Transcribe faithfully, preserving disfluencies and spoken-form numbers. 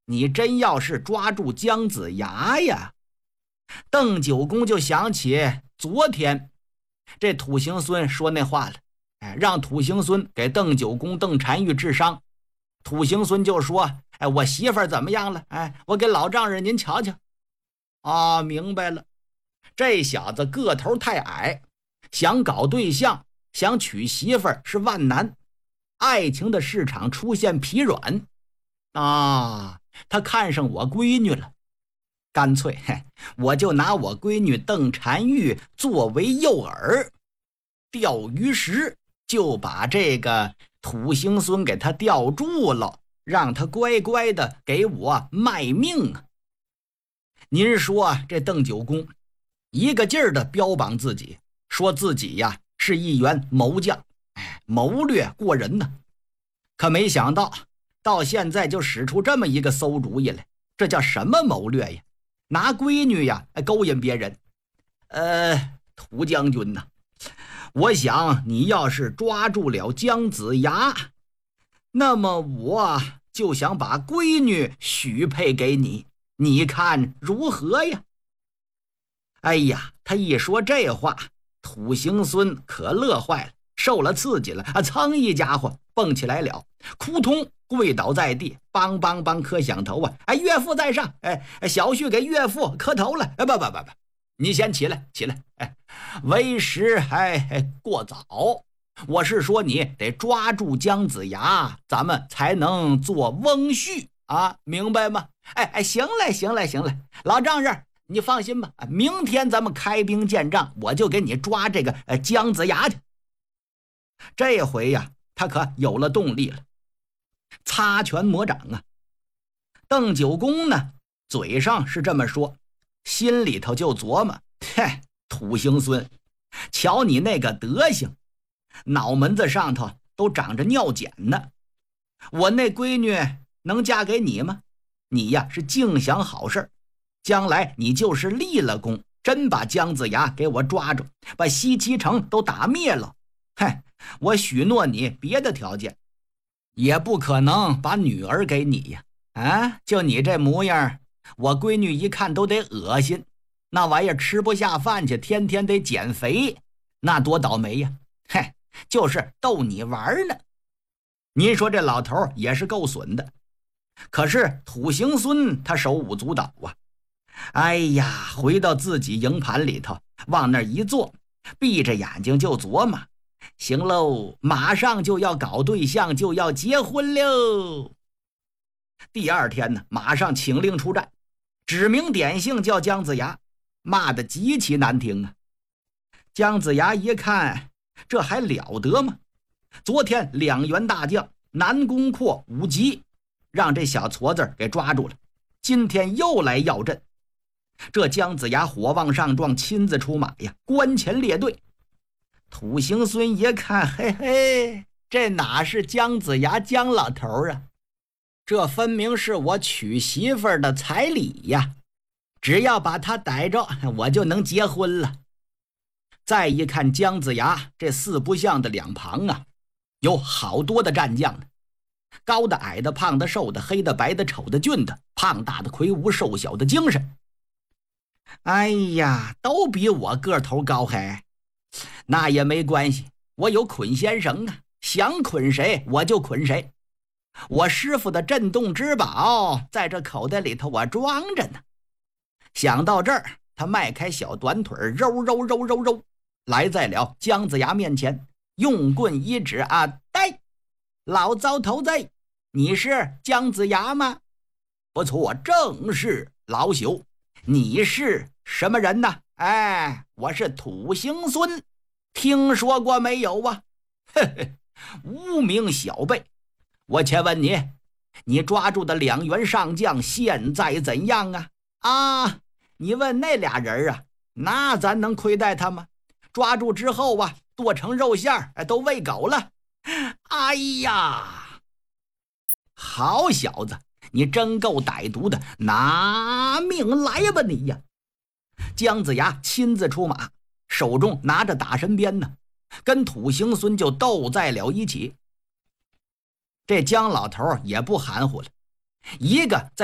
你真要是抓住姜子牙呀，邓九公就想起昨天这土行孙说那话了，哎，让土行孙给邓九公邓婵玉治伤。土行孙就说，哎，我媳妇儿怎么样了？哎，我给老丈人您瞧瞧。啊，明白了，这小子个头太矮，想搞对象，想娶媳妇儿是万难，爱情的市场出现疲软啊，他看上我闺女了，干脆嘿我就拿我闺女邓婵玉作为诱饵，钓鱼时就把这个土行孙给他钓住了，让他乖乖的给我卖命啊！您说这邓九公一个劲儿的标榜自己，说自己呀是一员谋将，哎，谋略过人呢。可没想到到现在就使出这么一个馊主意来，这叫什么谋略呀？拿闺女呀勾引别人。呃，涂将军呐、啊，我想你要是抓住了姜子牙，那么我就想把闺女许配给你，你看如何呀？哎呀，他一说这话，土行孙可乐坏了，受了刺激了啊！噌一家伙蹦起来了，扑通跪倒在地，梆梆梆磕响头啊！哎，岳父在上，哎，小婿给岳父磕头了。哎，不不不不，你先起来，起来！哎，为时还过早。我是说，你得抓住姜子牙，咱们才能做翁婿啊，明白吗？哎哎，行嘞，行嘞，行嘞，老丈人，你放心吧，明天咱们开兵见仗，我就给你抓这个呃姜子牙去。这回呀，他可有了动力了，擦拳魔掌啊！邓九公呢，嘴上是这么说，心里头就琢磨：嘿，土行孙，瞧你那个德行，脑门子上头都长着尿碱呢。我那闺女能嫁给你吗？你呀是净想好事，将来你就是立了功，真把姜子牙给我抓住，把西岐城都打灭了，嘿，我许诺你别的条件，也不可能把女儿给你呀！啊，就你这模样，我闺女一看都得恶心，那玩意儿吃不下饭去，天天得减肥，那多倒霉呀！嘿，就是逗你玩呢。您说这老头也是够损的，可是土行孙他手舞足蹈啊！哎呀，回到自己营盘里头，往那儿一坐，闭着眼睛就琢磨，行喽，马上就要搞对象，就要结婚喽。第二天呢，马上请令出战，指名点姓叫姜子牙，骂得极其难听啊！姜子牙一看，这还了得吗？昨天两员大将南宫阔、武吉让这小矬子给抓住了，今天又来要阵。这姜子牙火往上撞，亲自出马呀，关前列队。土行孙一看，嘿嘿，这哪是姜子牙姜老头啊，这分明是我娶媳妇儿的彩礼呀！只要把他逮着，我就能结婚了。再一看姜子牙这四不像的两旁啊，有好多的战将呢，高的、矮的、胖的、瘦的、黑的、白的、丑的、俊的，胖大的、魁梧、瘦小的、精神。哎呀，都比我个头高还，那也没关系，我有捆仙绳啊，想捆谁我就捆谁。我师傅的镇洞之宝在这口袋里头我装着呢。想到这儿，他迈开小短腿，揉揉揉揉揉，来在了姜子牙面前，用棍一指啊，呆，老糟头子，你是姜子牙吗？不错，正是老朽。你是什么人呢？哎，我是土行孙，听说过没有啊？嘿嘿，无名小辈。我且问你，你抓住的两员上将现在怎样啊？啊，你问那俩人啊，那咱能亏待他吗？抓住之后啊，剁成肉馅儿，都喂狗了。哎呀，好小子，你真够歹毒的，拿命来吧你呀！姜子牙亲自出马，手中拿着打神鞭呢，跟土行孙就斗在了一起。这姜老头也不含糊了，一个在